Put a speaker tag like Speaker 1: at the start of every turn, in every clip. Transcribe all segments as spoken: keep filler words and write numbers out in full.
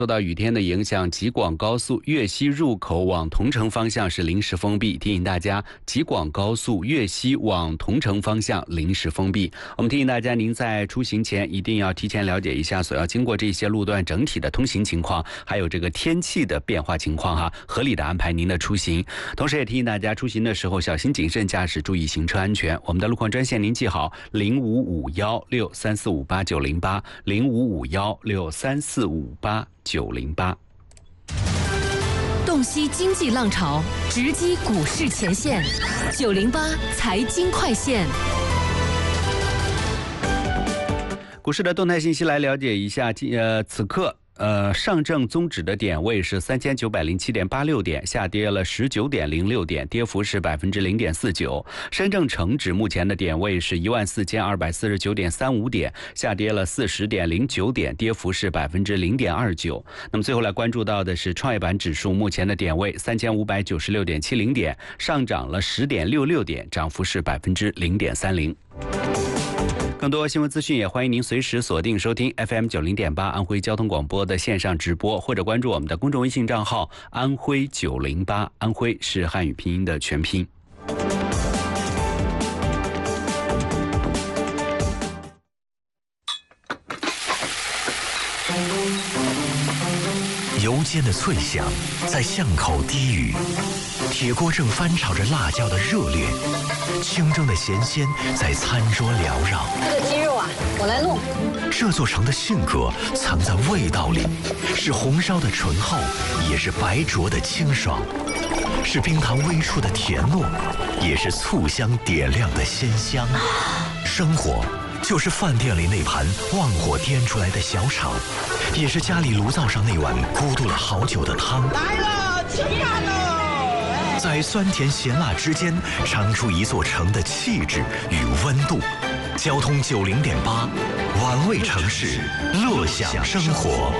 Speaker 1: 受到雨天的影响，吉广高速粤西入口往桐城方向是临时封闭，提醒大家，吉广高速粤西往桐城方向临时封闭。我们提醒大家，您在出行前一定要提前了解一下所要经过这些路段整体的通行情况，还有这个天气的变化情况哈，合理的安排您的出行。同时也提醒大家，出行的时候小心谨慎驾驶，注意行车安全。我们的路况专线您记好：零五五幺六三四五八九零八，零五五幺六三四五八九零八。
Speaker 2: 洞悉经济浪潮，直击股市前线，九零八财经快线。
Speaker 1: 股市的动态信息来了解一下，呃，此刻。呃，上证综指的点位是三千九百零七点八六点，下跌了十九点零六点，跌幅是百分之零点四九。深证成指目前的点位是一万四千二百四十九点三五点，下跌了四十点零九点，跌幅是百分之零点二九。那么最后来关注到的是创业板指数目前的点位三千五百九十六点七零点，上涨了十点六六点，涨幅是百分之零点三零。更多新闻资讯也欢迎您随时锁定收听 F M 九零点八安徽交通广播的线上直播，或者关注我们的公众微信账号安徽九零八，安徽是汉语拼音的全拼。
Speaker 3: 油煎的脆响在巷口低语，铁锅正翻炒着辣椒的热烈，清蒸的咸鲜在餐桌缭绕。
Speaker 4: 这个鸡肉啊，我来弄。
Speaker 3: 这座城的性格藏在味道里，是红烧的醇厚，也是白灼的清爽，是冰糖微出的甜糯，也是醋香点亮的鲜香。生活就是饭店里那盘旺火颠出来的小炒，也是家里炉灶上那碗咕嘟了好久的汤。
Speaker 5: 来了，吃饭喽！
Speaker 3: 在酸甜咸辣之间，尝出一座城的气质与温度。交通九零点八，玩味城市，乐享生活。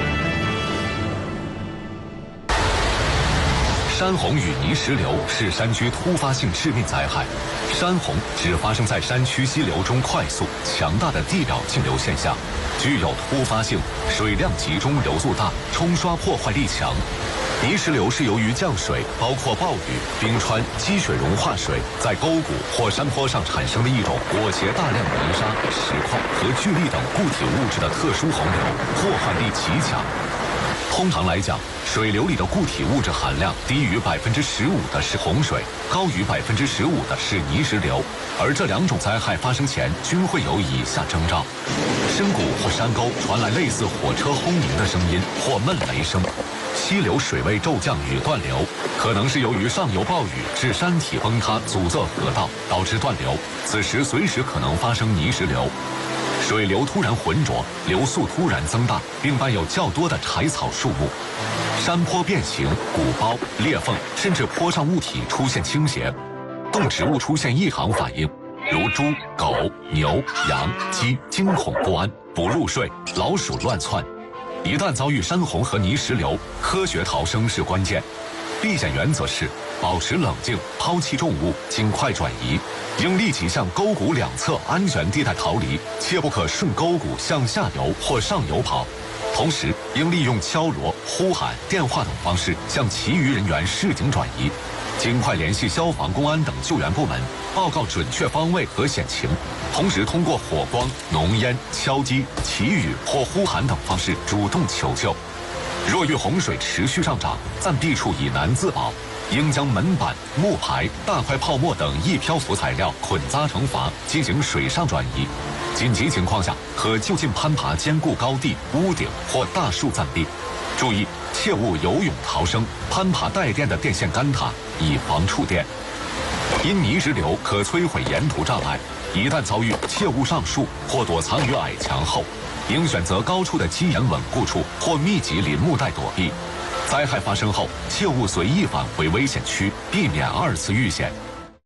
Speaker 6: 山洪与泥石流是山区突发性致命灾害。山洪只发生在山区溪流中快速、强大的地表径流现象，具有突发性，水量集中、流速大，冲刷破坏力强。泥石流是由于降水，包括暴雨、冰川、积雪融化水，在沟谷或山坡上产生的一种裹挟大量泥沙、石块和巨粒等固体物质的特殊洪流，破坏力极强。通常来讲，水流里的固体物质含量低于百分之十五的是洪水，高于百分之十五的是泥石流。而这两种灾害发生前均会有以下征兆：深谷或山沟传来类似火车轰鸣的声音或闷雷声；溪流水位骤降与断流，可能是由于上游暴雨致山体崩塌阻塞河道，导致断流，此时随时可能发生泥石流。水流突然浑浊，流速突然增大，并伴有较多的柴草树木；山坡变形、鼓包、裂缝，甚至坡上物体出现倾斜；动植物出现异常反应，如猪、狗、牛、羊、鸡惊恐不安，不入睡，老鼠乱窜。一旦遭遇山洪和泥石流，科学逃生是关键。避险原则是保持冷静，抛弃重物，尽快转移，应立即向沟谷两侧安全地带逃离，切不可顺沟谷向下游或上游跑。同时，应利用敲锣、呼喊、电话等方式向其余人员示警转移，尽快联系消防、公安等救援部门，报告准确方位和险情。同时，通过火光、浓烟、敲击、祈雨或呼喊等方式主动求救。若遇洪水持续上涨，暂避处以难自保，应将门板、木牌、大块泡沫等易漂浮材料捆扎成筏，进行水上转移。紧急情况下，可就近攀爬坚固高地、屋顶或大树暂避。注意，切勿游泳逃生，攀爬带电的电线杆塔，以防触电。因泥石流可摧毁沿途障碍，一旦遭遇，切勿上树或躲藏于矮墙后。应选择高处的基岩稳固处或密集林木带躲避。灾害发生后，切勿随意返回危险区，避免二次遇险。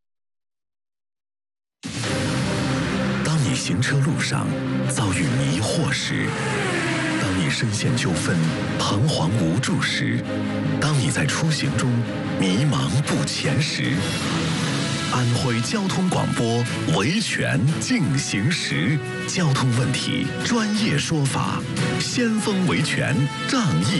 Speaker 3: 当你行车路上遭遇迷惑时，当你深陷纠纷、彷徨无助时，当你在出行中迷茫不前时，
Speaker 7: 安徽交通广播维权进行时，交通问题专业说法，先锋维权仗义。